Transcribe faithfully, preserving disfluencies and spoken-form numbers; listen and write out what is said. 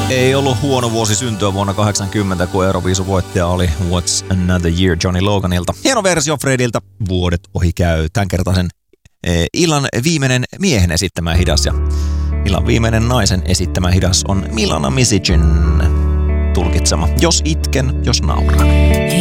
Ei ollut huono vuosi syntyä vuonna kahdeksankymmentä, kun Euroviisun voittaja oli What's Another Year Johnny Loganilta. Hieno versio Frediltä, Vuodet ohi käy. Tämänkertaisen eh, illan viimeinen miehen esittämä hidas ja illan viimeinen naisen esittämä hidas on Milana Misicin tulkitsema Jos itken, jos nauran.